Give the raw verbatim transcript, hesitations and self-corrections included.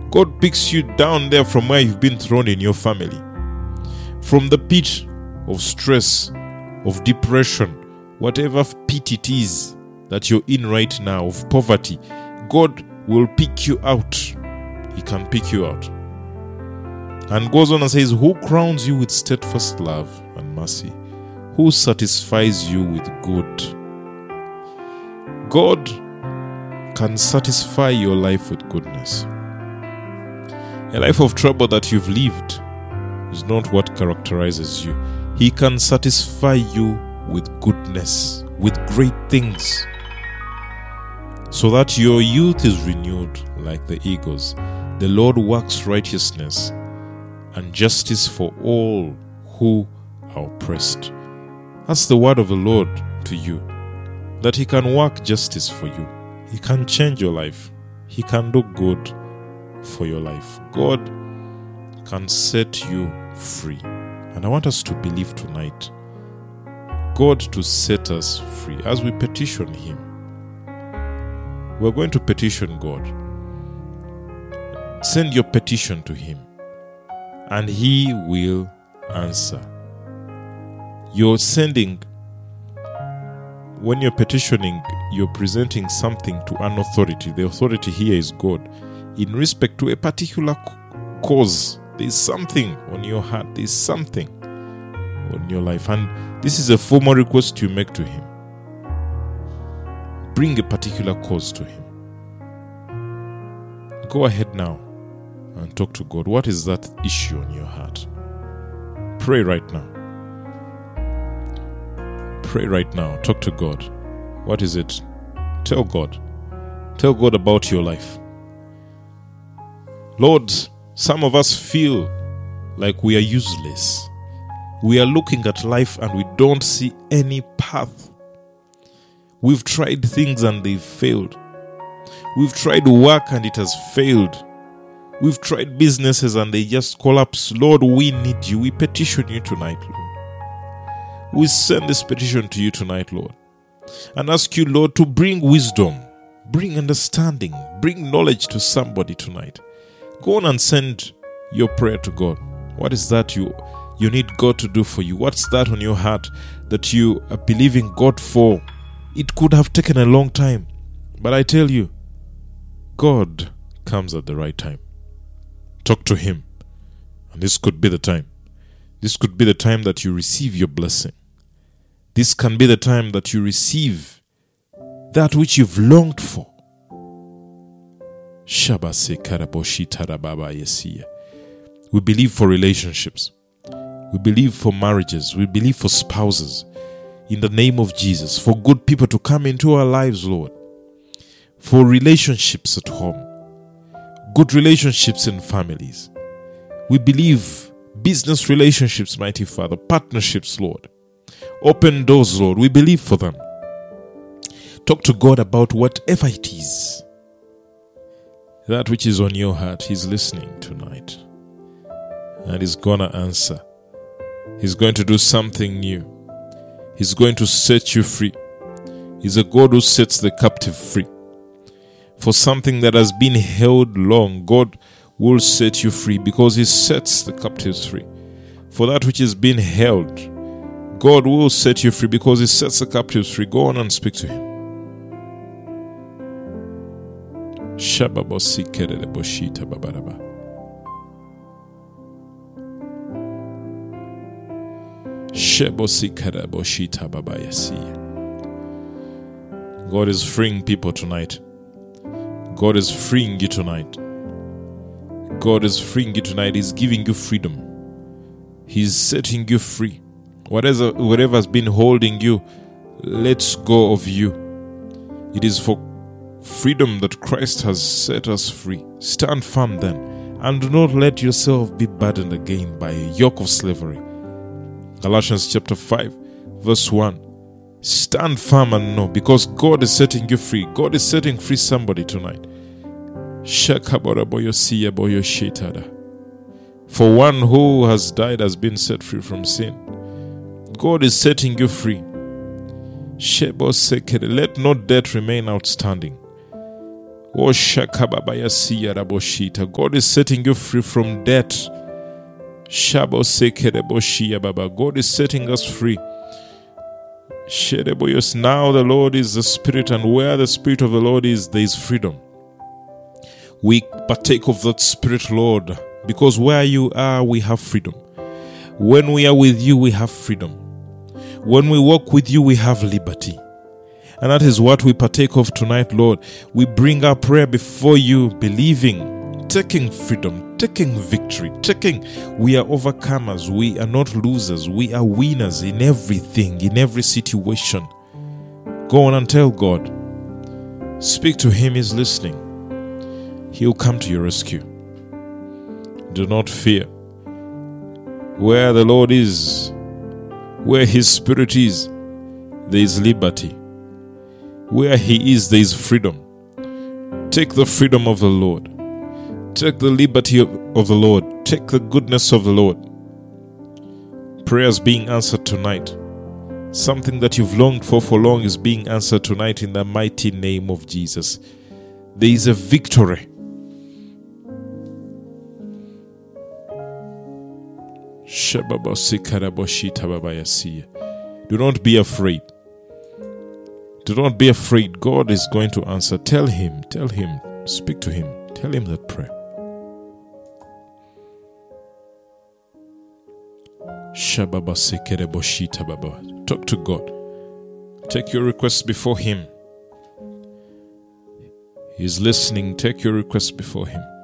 God picks you down there from where you've been thrown in your family. From the pit of stress, of depression, whatever pit it is that you're in right now, of poverty, God will pick you out. He can pick you out. And goes on and says, who crowns you with steadfast love and mercy? Who satisfies you with good? God can satisfy your life with goodness. A life of trouble that you've lived is not what characterizes you. He can satisfy you with goodness, with great things, so that your youth is renewed like the eagles. The Lord works righteousness and justice for all who are oppressed. That's the word of the Lord to you, that He can work justice for you. He can change your life. He can do good for your life. God can set you free. And I want us to believe tonight, God to set us free as we petition Him. We're going to petition God. Send your petition to Him, and He will answer. You're sending, when you're petitioning, you're presenting something to an authority. The authority here is God. In respect to a particular cause, there's something on your heart, there's something on your life, and this is a formal request you make to Him. Bring a particular cause to Him. Go ahead now and talk to God. What is that issue on your heart? Pray right now. Pray right now. Talk to God. What is it? Tell God. Tell God about your life. Lord, some of us feel like we are useless. We are looking at life and we don't see any path. We've tried things and they've failed. We've tried work and it has failed. We've tried businesses and they just collapse. Lord, we need you. We petition you tonight, Lord. We send this petition to you tonight, Lord, and ask you, Lord, to bring wisdom, bring understanding, bring knowledge to somebody tonight. Go on and send your prayer to God. What is that you, you need God to do for you? What's that on your heart that you are believing God for? It could have taken a long time, but I tell you, God comes at the right time. Talk to Him, and this could be the time. This could be the time that you receive your blessing. This can be the time that you receive that which you've longed for. We believe for relationships. We believe for marriages. We believe for spouses. In the name of Jesus, for good people to come into our lives, Lord. For relationships at home. Good relationships in families. We believe business relationships, mighty Father. Partnerships, Lord. Open doors, Lord. We believe for them. Talk to God about whatever it is. That which is on your heart, He's listening tonight. And He's gonna answer. He's going to do something new. He's going to set you free. He's a God who sets the captive free. For something that has been held long, God will set you free because He sets the captives free. For that which is being held, God will set you free because He sets the captives free. Go on and speak to Him. God is freeing people tonight. God is freeing you tonight. God is freeing you tonight. He's giving you freedom. He's setting you free. Whatever, whatever has been holding you, let go of you. It is for freedom that Christ has set us free. Stand firm then, and do not let yourself be burdened again by a yoke of slavery. Galatians chapter five, verse one. Stand firm and know, because God is setting you free. God is setting free somebody tonight. For one who has died has been set free from sin. God is setting you free. Let no debt remain outstanding. Oh, Shakababayasiya Raboshita. God is setting you free from debt. Shabo Sekereboshia Baba. God is setting us free. Shedeboyos. Now the Lord is the Spirit, and where the Spirit of the Lord is, there is freedom. We partake of that Spirit, Lord, because where you are, we have freedom. When we are with you, we have freedom. When we walk with you, we have liberty. And that is what we partake of tonight, Lord. We bring our prayer before you, believing, taking freedom, taking victory, taking. We are overcomers. We are not losers. We are winners in everything, in every situation. Go on and tell God. Speak to Him. He's listening. He'll come to your rescue. Do not fear. Where the Lord is, where His Spirit is, there is liberty. Where He is, there is freedom. Take the freedom of the Lord. Take the liberty of, of the Lord. Take the goodness of the Lord. Prayers being answered tonight. Something that you've longed for for long is being answered tonight in the mighty name of Jesus. There is a victory. Do not be afraid. Do not be afraid. God is going to answer. Tell Him, tell Him, speak to Him, tell Him that prayer. Talk to God. Take your requests before Him. He's listening. Take your requests before Him.